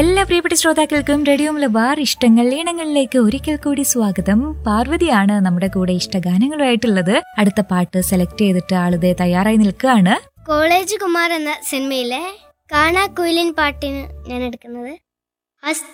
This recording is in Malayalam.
എല്ലാ പ്രിയപ്പെട്ട ശ്രോതാക്കൾക്കും റേഡിയോ മലബാർ ഇഷ്ടങ്ങൾ ഈണങ്ങളിലേക്ക് ഒരിക്കൽ കൂടി സ്വാഗതം. പാർവതിയാണ് നമ്മുടെ കൂടെ ഇഷ്ടഗാനങ്ങളുമായിട്ടുള്ളത്. അടുത്ത പാട്ട് സെലക്ട് ചെയ്തിട്ട് ആളുടെ തയ്യാറായി നിൽക്കുകയാണ്. കോളേജ് കുമാർ എന്ന സിനിമയിലെ കാണാ കുയിലിൻ പാട്ടിന് ഞാൻ എടുക്കുന്നത്